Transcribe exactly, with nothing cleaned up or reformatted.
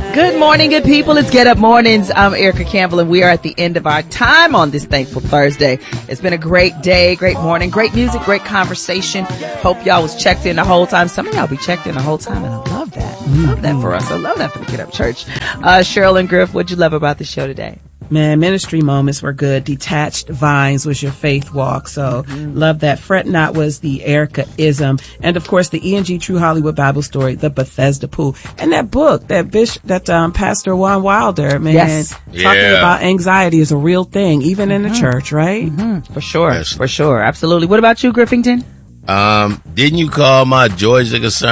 Good morning, good people. It's Get Up Mornings. I'm Erica Campbell, and we are at the end of our time on this Thankful Thursday. It's been a great day, great morning, great music, great conversation. Hope y'all was checked in the whole time. Some of y'all be checked in the whole time, and I love that. I love that for us. I love that for the Get Up Church. Uh, Sherilyn Griff, what'd you love about the show today? Man, ministry moments were good. Detached Vines was your faith walk. So mm-hmm. love that. Fret Not was the Erica-ism. And of course, the E and G True Hollywood Bible Story, the Bethesda Pool. And that book, that bishop, that um, Pastor Juan Wilder, man, yes. talking yeah. about anxiety is a real thing, even mm-hmm. in the church, right? Mm-hmm. For sure. Yes. For sure. Absolutely. What about you, Griffington? Um, didn't you call my Georgia concern